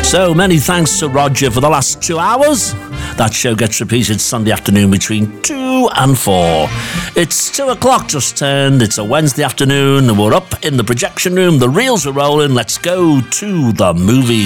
So many thanks to Roger for the last 2 hours. That show gets repeated Sunday afternoon between 2 and 4. It's 2 o'clock just turned. It's a Wednesday afternoon and we're up in the projection room. The reels are rolling. Let's go to the movies.